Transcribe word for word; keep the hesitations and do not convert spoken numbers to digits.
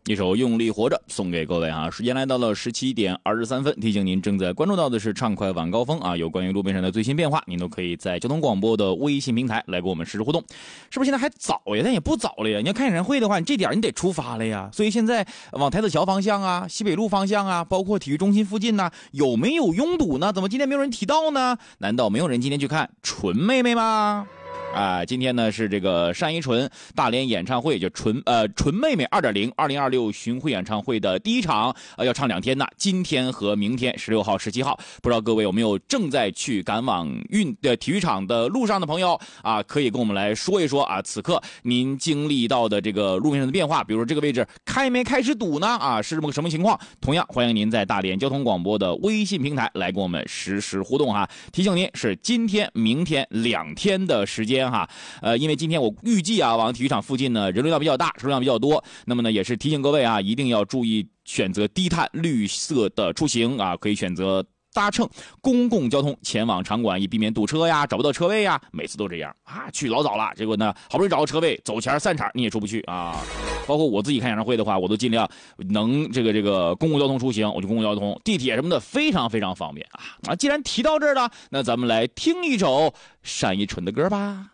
一首《用力活着》送给各位啊！时间来到了十七点二十三分，提醒您正在关注到的是畅快晚高峰啊！有关于路边上的最新变化，您都可以在交通广播的微信平台来跟我们实时互动。是不是现在还早呀？但也不早了呀！你要看演唱会的话，你这点你得出发了呀。所以现在往台子桥方向啊、西北路方向啊，包括体育中心附近呢、啊，有没有拥堵呢？怎么今天没有人提到呢？难道没有人今天去看纯妹妹吗？啊，今天呢是这个单依纯大连演唱会，就纯呃纯妹妹 二点零 二零二六巡回演唱会的第一场，呃要唱两天呢，今天和明天十六号、十七号，不知道各位有没有正在去赶往运的体育场的路上的朋友啊，可以跟我们来说一说啊，此刻您经历到的这个路面上的变化，比如说这个位置开没开始堵呢？啊，是这么个什么情况？同样欢迎您在大连交通广播的微信平台来跟我们实时互动哈。提醒您是今天、明天两天的时间。哈，呃，因为今天我预计啊，往体育场附近呢人流量比较大，车流量比较多，那么呢也是提醒各位啊，一定要注意选择低碳绿色的出行啊，可以选择搭乘公共交通前往场馆，以避免堵车呀、找不到车位呀。每次都这样啊，去老早了，结果呢好不容易找到车位，走前散场你也出不去啊。包括我自己看演唱会的话，我都尽量能这个这个公共交通出行，我就公共交通、地铁什么的非常非常方便啊。啊，既然提到这儿了，那咱们来听一首单依纯的歌吧。